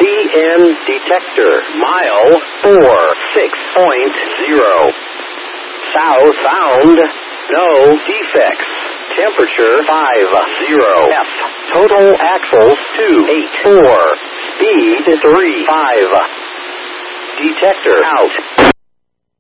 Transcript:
CN detector, mile 46.0. Southbound, no defects. Temperature 50 F. Total axles 284. Speed 35. Detector out.